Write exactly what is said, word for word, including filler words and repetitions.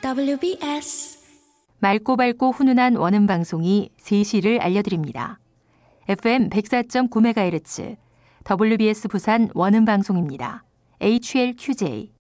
더블유비에스 맑고 밝고 훈훈한 원음 방송이 세 시를 알려드립니다. 에프엠 백사 점 구 메가헤르츠 더블유비에스 부산 원음 방송입니다. 에이치엘큐제이